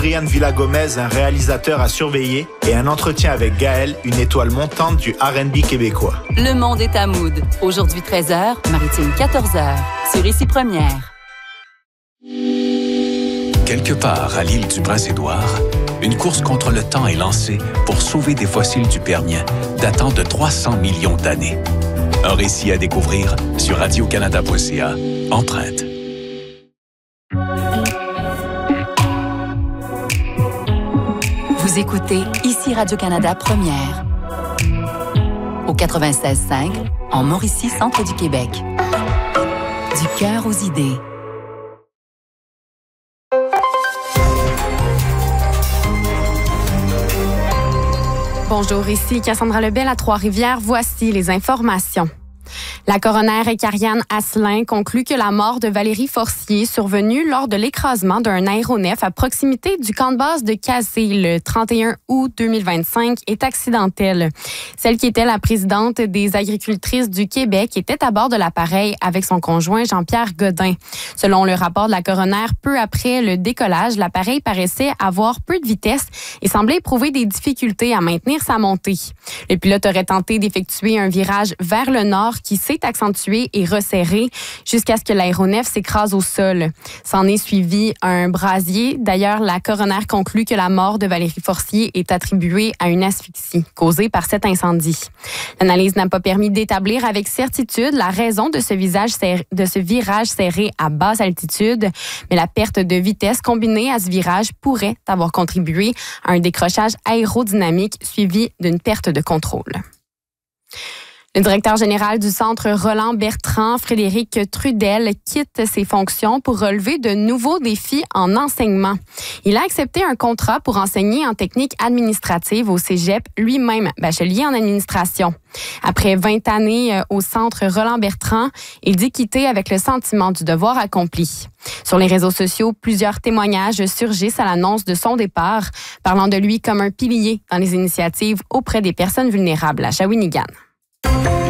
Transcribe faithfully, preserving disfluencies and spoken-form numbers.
Brian Villagomez, un réalisateur à surveiller, et un entretien avec Gaël, une étoile montante du R and B québécois. Le monde est à Mood. Aujourd'hui treize heures, Maritime quatorze heures. Sur Ici Première. Quelque part à l'île du Prince-Édouard, une course contre le temps est lancée pour sauver des fossiles du Permien datant de trois cents millions d'années. Un récit à découvrir sur radio canada point c a. Empreinte. Vous écoutez Ici Radio-Canada Première. Au quatre-vingt-seize cinq, en Mauricie, centre du Québec. Du cœur aux idées. Bonjour, ici Cassandra Lebel à Trois-Rivières. Voici les informations. La coroner Karianne Asselin conclut que la mort de Valérie Forcier, survenue lors de l'écrasement d'un aéronef à proximité du camp de base de Kazé le trente et un août deux mille vingt-cinq, est accidentelle. Celle qui était la présidente des agricultrices du Québec était à bord de l'appareil avec son conjoint Jean-Pierre Godin. Selon le rapport de la coroner, peu après le décollage, l'appareil paraissait avoir peu de vitesse et semblait éprouver des difficultés à maintenir sa montée. Le pilote aurait tenté d'effectuer un virage vers le nord qui s'est accentué et resserré jusqu'à ce que l'aéronef s'écrase au sol. S'en est suivi un brasier. D'ailleurs, la coroner conclut que la mort de Valérie Forcier est attribuée à une asphyxie causée par cet incendie. L'analyse n'a pas permis d'établir avec certitude la raison de ce, visage serré, de ce virage serré à basse altitude, mais la perte de vitesse combinée à ce virage pourrait avoir contribué à un décrochage aérodynamique suivi d'une perte de contrôle. Le directeur général du Centre Roland Bertrand, Frédéric Trudel, quitte ses fonctions pour relever de nouveaux défis en enseignement. Il a accepté un contrat pour enseigner en technique administrative au cégep, lui-même bachelier en administration. Après vingt années au Centre Roland Bertrand, il dit quitter avec le sentiment du devoir accompli. Sur les réseaux sociaux, plusieurs témoignages surgissent à l'annonce de son départ, parlant de lui comme un pilier dans les initiatives auprès des personnes vulnérables à Shawinigan.